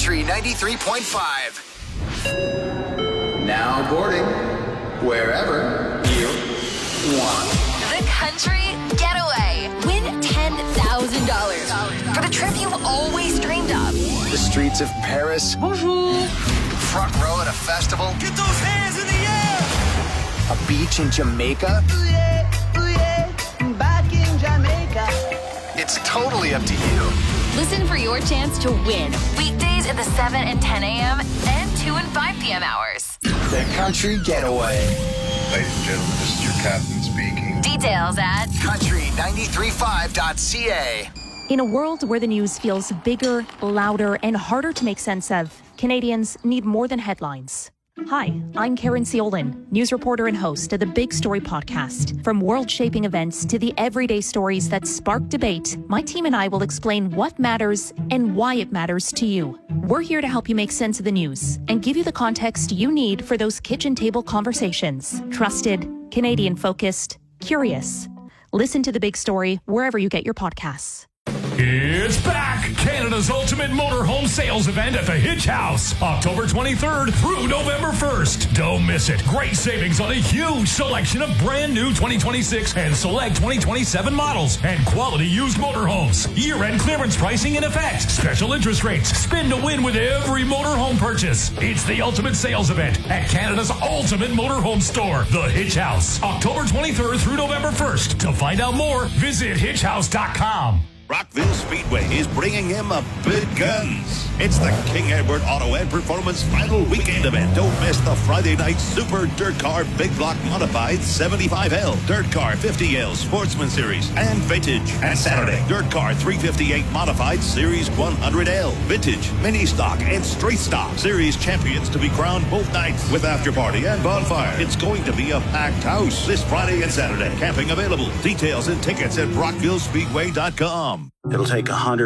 Country 93.5. Now boarding wherever you want. The Country Getaway. Win $10,000 for the trip you've always dreamed of. The streets of Paris. Bonjour. Front row at a festival. Get those hands in the air. A beach in Jamaica. Ooh yeah, back in Jamaica. It's totally up to you. Listen for your chance to win. Weekdays at the 7 and 10 a.m. and 2 and 5 p.m. hours. The Country Getaway. Ladies and gentlemen, this is your captain speaking. Details at country935.ca. In a world where the news feels bigger, louder, and harder to make sense of, Canadians need more than headlines. Hi, I'm Karen Ciolin, news reporter and host of the Big Story podcast. From world-shaping events to the everyday stories that spark debate, my team and I will explain what matters and why it matters to you. We're here to help you make sense of the news and give you the context you need for those kitchen table conversations. Trusted, Canadian-focused, curious. Listen to The Big Story wherever you get your podcasts. It's back! Canada's ultimate motorhome sales event at the Hitch House, October 23rd through November 1st. Don't miss it. Great savings on a huge selection of brand new 2026 and select 2027 models and quality used motorhomes. Year-end clearance pricing in effect. Special interest rates. Spin to win with every motorhome purchase. It's the ultimate sales event at Canada's ultimate motorhome store, the Hitch House, October 23rd through November 1st. To find out more, visit hitchhouse.com. Rockville Speedway is bringing him a big guns. It's the King Edward Auto and Performance final weekend event. Don't miss the Friday night Super Dirt Car Big Block Modified 75L, Dirt Car 50L Sportsman Series, and Vintage. And Saturday, Dirt Car 358 Modified Series 100L, Vintage, Mini Stock, and Straight Stock Series champions to be crowned both nights with after party and bonfire. It's going to be a packed house this Friday and Saturday. Camping available. Details and tickets at rockvillespeedway.com. It'll take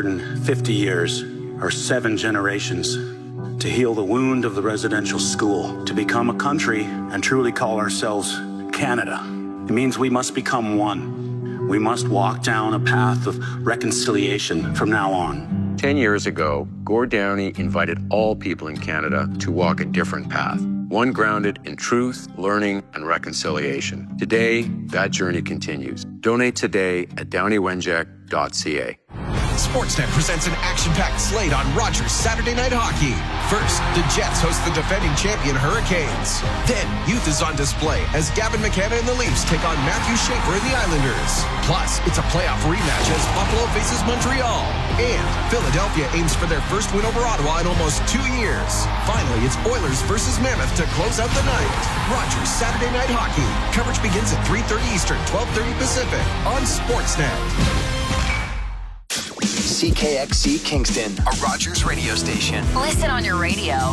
150 years, or 7 generations, to heal the wound of the residential school, to become a country and truly call ourselves Canada. It means we must become one. We must walk down a path of reconciliation from now on. 10 years ago, Gord Downie invited all people in Canada to walk a different path, one grounded in truth, learning, and reconciliation. Today, that journey continues. Donate today at downeywenjack.ca. Sportsnet presents an action-packed slate on Rogers Saturday Night Hockey. First, the Jets host the defending champion Hurricanes. Then, youth is on display as Gavin McKenna and the Leafs take on Matthew Schaefer and the Islanders. Plus, it's a playoff rematch as Buffalo faces Montreal. And Philadelphia aims for their first win over Ottawa in almost 2 years. Finally, it's Oilers versus Mammoth to close out the night. Rogers Saturday Night Hockey. Coverage begins at 3:30 Eastern, 12:30 Pacific on Sportsnet. CKXC Kingston, a Rogers radio station. Listen on your radio.